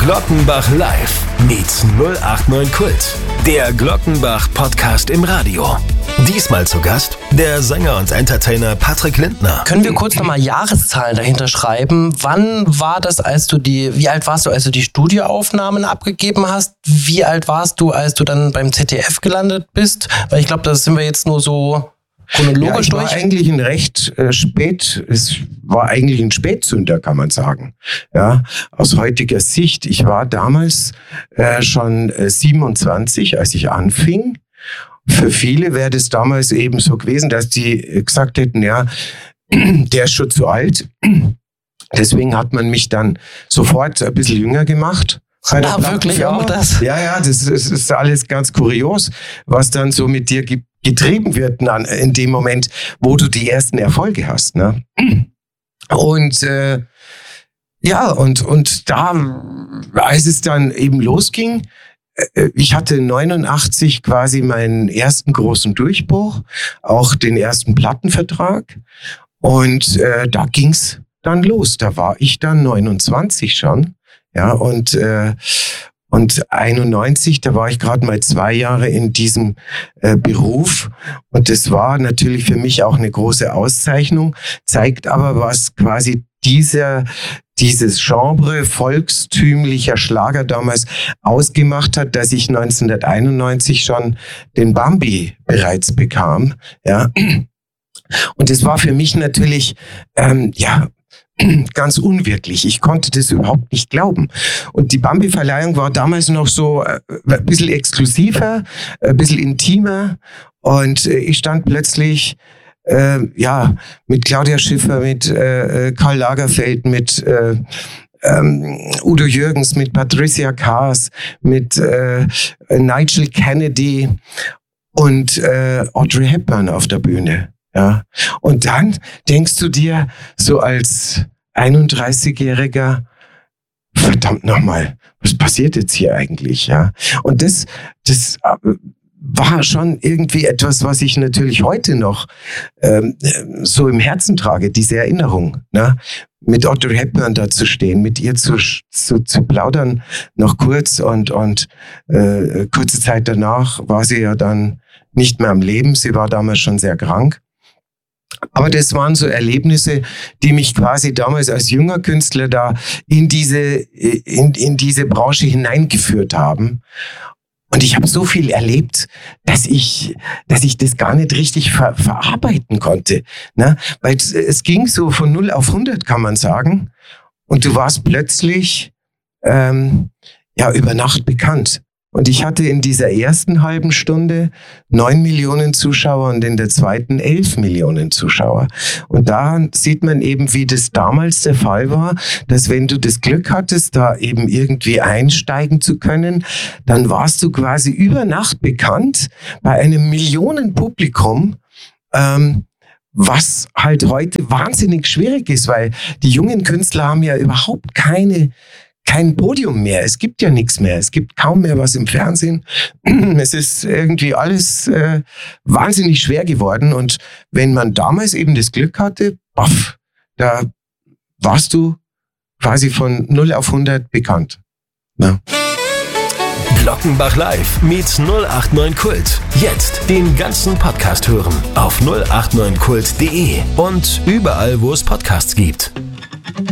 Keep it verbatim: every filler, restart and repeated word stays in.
Glockenbach Live meets null acht neun Kult. Der Glockenbach Podcast im Radio. Diesmal zu Gast der Sänger und Entertainer Patrick Lindner. Können wir kurz nochmal Jahreszahlen dahinter schreiben? Wann war das, als du die, wie alt warst du, als du die Studioaufnahmen abgegeben hast? Wie alt warst du, als du dann beim Z D F gelandet bist? Weil ich glaube, das sind wir jetzt nur so chronologisch ja, ich durch. war eigentlich ein recht äh, spät, es war eigentlich ein Spätzünder, kann man sagen. Ja, aus heutiger Sicht. Ich war damals äh, schon äh, siebenundzwanzig, als ich anfing. Für viele wäre das damals eben so gewesen, dass die gesagt hätten, ja, der ist schon zu alt. Deswegen hat man mich dann sofort ein bisschen jünger gemacht. Ah, wirklich auch das? Ja, ja, das ist, ist alles ganz kurios, was dann so mit dir ge- getrieben wird in dem Moment, wo du die ersten Erfolge hast. Ne? Und äh, ja, und, und da, als es dann eben losging, ich hatte neunundachtzig quasi meinen ersten großen Durchbruch, auch den ersten Plattenvertrag. Und äh, da ging's dann los. Da war ich dann neunundzwanzig schon. Ja, und, äh, und einundneunzig, da war ich gerade mal zwei Jahre in diesem äh, Beruf. Und das war natürlich für mich auch eine große Auszeichnung, zeigt aber, was quasi dieser, dieses Genre volkstümlicher Schlager damals ausgemacht hat, dass ich neunzehnhunderteinundneunzig schon den Bambi bereits bekam. Ja. Und das war für mich natürlich, ähm, ja, ganz unwirklich. Ich konnte das überhaupt nicht glauben. Und die Bambi-Verleihung war damals noch so äh, ein bisschen exklusiver, ein bisschen intimer. Und äh, ich stand plötzlich äh, ja mit Claudia Schiffer, mit äh, Karl Lagerfeld, mit äh, ähm, Udo Jürgens, mit Patricia Kaas, mit äh, Nigel Kennedy und äh, Audrey Hepburn auf der Bühne. Ja, und dann denkst du dir so als einunddreißigjähriger, verdammt nochmal, was passiert jetzt hier eigentlich? Ja, und das, das war schon irgendwie etwas, was ich natürlich heute noch ähm, so im Herzen trage, diese Erinnerung, ne? Mit Audrey Hepburn da zu stehen, mit ihr zu, zu, zu plaudern, noch kurz und, und äh, kurze Zeit danach war sie ja dann nicht mehr am Leben, sie war damals schon sehr krank. Aber das waren so Erlebnisse, die mich quasi damals als junger Künstler da in diese, in, in diese Branche hineingeführt haben. Und ich habe so viel erlebt, dass ich, dass ich das gar nicht richtig ver, verarbeiten konnte. Ne? Weil es ging so von null auf hundert, kann man sagen. Und du warst plötzlich ähm, ja über Nacht bekannt. Und ich hatte in dieser ersten halben Stunde neun Millionen Zuschauer und in der zweiten elf Millionen Zuschauer. Und daran sieht man eben, wie das damals der Fall war, dass wenn du das Glück hattest, da eben irgendwie einsteigen zu können, dann warst du quasi über Nacht bekannt bei einem Millionenpublikum, ähm, was halt heute wahnsinnig schwierig ist, weil die jungen Künstler haben ja überhaupt keine kein Podium mehr. Es gibt ja nichts mehr. Es gibt kaum mehr was im Fernsehen. Es ist irgendwie alles äh, wahnsinnig schwer geworden. Und wenn man damals eben das Glück hatte, baff, da warst du quasi von null auf hundert bekannt. Ja. Glockenbach Live meets null acht neun Kult. Jetzt den ganzen Podcast hören auf null acht neun kult punkt de und überall, wo es Podcasts gibt.